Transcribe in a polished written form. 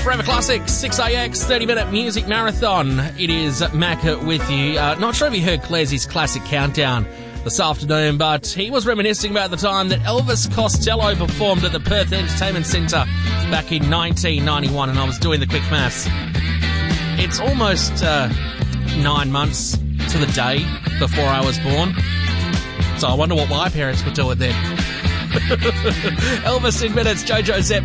Forever Classics, 6AX, 30-minute music marathon. It is Macca with you. Not sure if you heard Claire's classic countdown this afternoon, but he was reminiscing about the time that Elvis Costello performed at the Perth Entertainment Centre back in 1991, and I was doing the quick maths. It's almost 9 months to the day before I was born, so I wonder what my parents were doing then. Elvis in minutes, Jojo Zepp.